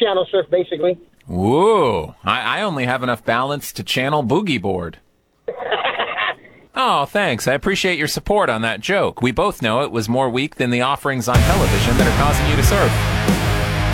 channel surf, basically. Whoa. I only have enough balance to channel boogie board. Oh, thanks. I appreciate your support on that joke. We both know it was more weak than the offerings on television that are causing you to surf.